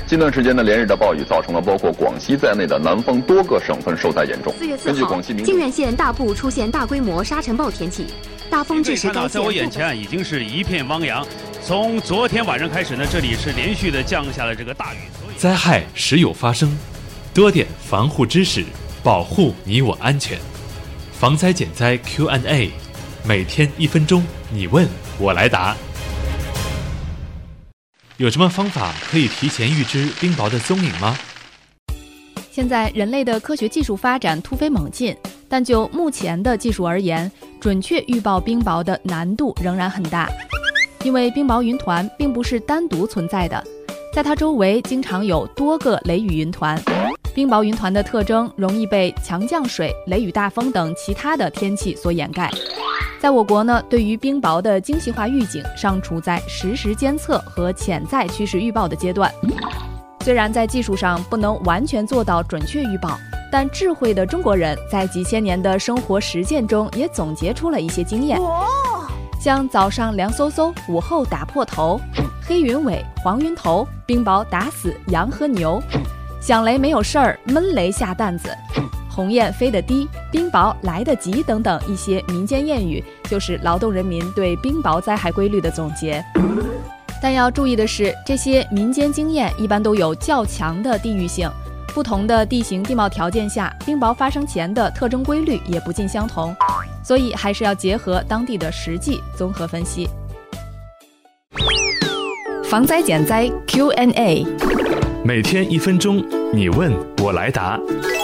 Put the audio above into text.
近段时间的连日的暴雨造成了包括广西在内的南方多个省份受灾严重。 4月4号，靖远县大部出现大规模沙尘暴天气，大风致使该县。 在我眼前已经是一片汪洋。从昨天晚上开始呢，这里是连续的降下了这个大雨。 灾害时有发生，多点防护知识，保护你我安全。防灾减灾 Q&A， 每天1分钟，你问我来答。有什么方法可以提前预知冰雹的踪影吗？ 现在人类的科学技术发展突飞猛进，但就目前的技术而言，准确预报冰雹的难度仍然很大。因为冰雹云团并不是单独存在的，在它周围经常有多个雷雨云团。冰雹云团的特征容易被强降水、雷雨大风等其他的天气所掩盖。在我国呢，对于冰雹的精细化预警尚处在实时监测和潜在趋势预报的阶段。虽然在技术上不能完全做到准确预报，但智慧的中国人在几千年的生活实践中也总结出了一些经验。像早上凉飕飕，午后打破头，黑云尾，黄云头，冰雹打死羊和牛，响雷没有事儿，闷雷下担子，鸿雁飞得低，冰雹来得急等等一些民间谚语，就是劳动人民对冰雹灾害规律的总结。但要注意的是，这些民间经验一般都有较强的地域性，不同的地形地貌条件下，冰雹发生前的特征规律也不尽相同，所以还是要结合当地的实际综合分析。防灾减灾 Q&A， 每天1分钟，你问我来答。